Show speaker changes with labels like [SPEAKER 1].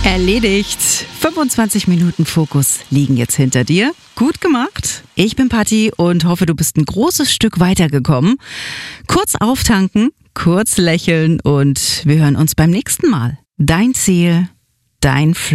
[SPEAKER 1] Erledigt. 25 Minuten Fokus liegen jetzt hinter dir. Gut gemacht. Ich bin Patti und hoffe, du bist ein großes Stück weitergekommen. Kurz auftanken, kurz lächeln und wir hören uns beim nächsten Mal. Dein Ziel, dein Flow.